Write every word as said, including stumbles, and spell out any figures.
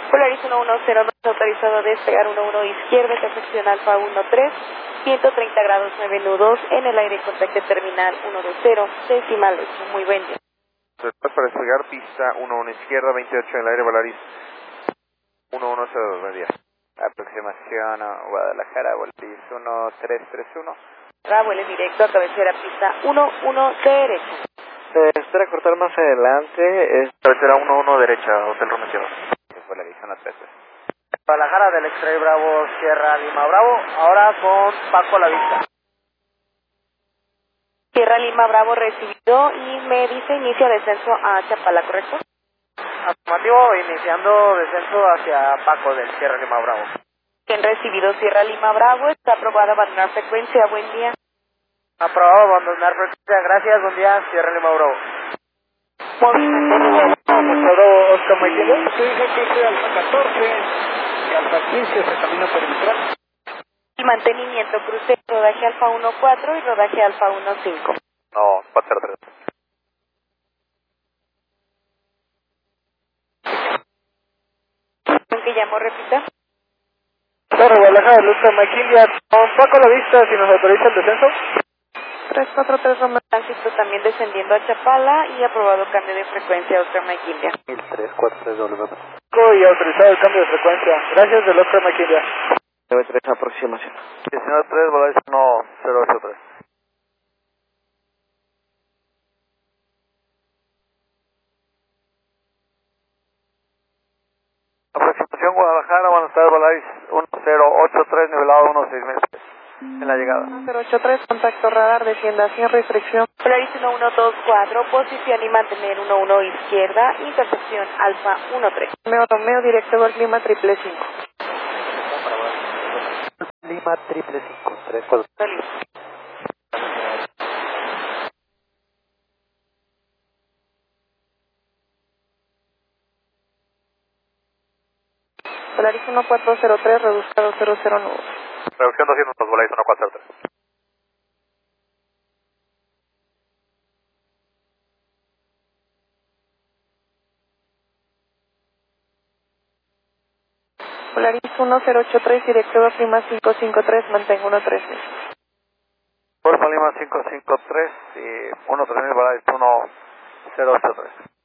Polaris uno uno cero dos, autorizado a despegar uno uno izquierda, intercepción Alfa uno tres, ciento treinta grados nueve nudos, en el aire contacto terminal uno dos cero, decimal ocho, muy buen día. Para despegar pista uno uno izquierda, veintiocho en el aire, Polaris uno uno cero dos, buen día. Aproximación a Guadalajara, Polaris uno tres tres uno. Bravo, él es directo a cabecera pista uno uno derecha. Se espera cortar más adelante, es Cabecera uno uno derecha, Hotel Roma Sierra. Polaris uno tres tres. Guadalajara del X-Ray Bravo, Sierra Lima Bravo, ahora con Paco a la vista. Sierra Lima Bravo recibido y me dice inicia descenso a Chapala, ¿correcto? Afirmativo, iniciando descenso hacia Paco del Sierra Lima Bravo. Quien recibido Sierra Lima Bravo, está aprobado abandonar frecuencia, buen día. Aprobado abandonar frecuencia, gracias, buen día, Sierra Lima Bravo. Movimiento Bravo, Oscar Maquillo. Se dice que es Alfa catorce y Alfa quince se camina perimetral. y mantenimiento cruce, rodaje Alfa uno cuatro y rodaje Alfa uno cinco. No, cuatro cero tres. ¿En que llamo, repita? Torre Guadalajara, Oscar Maquillo, con Paco a la vista, si nos autoriza el descenso. tres cuatro tres Romeo Tránsito también descendiendo a Chapala y aprobado cambio de frecuencia Oscar Maquindia. mil tres cuatro tres W. Y autorizado el cambio de frecuencia, gracias del Oscar Maquillo. nueve tres aproximación. diecinueve tres, Polaris uno cero ocho tres. Aproximación Guadalajara, buenas tardes, Polaris uno cero ocho tres, nivelado uno seis meses en la llegada. cero ocho tres, contacto radar, descienda sin restricción. Polaris uno uno dos cuatro, posición y mantener uno uno izquierda, intercepción Alfa uno tres. Romeo Romeo, directo al clima triple cinco. Lima triple cinco, tres cuatro. Polaris uno cuatro cero tres, reduzcado cero cero nueve. Reducción doscientos, Polaris uno cuatro cero tres. Polaris uno cero ocho tres, directo a clima cinco cinco tres, mantengo uno tres. Por Lima cinco cinco tres y uno tres mil, Polaris uno cero ocho tres.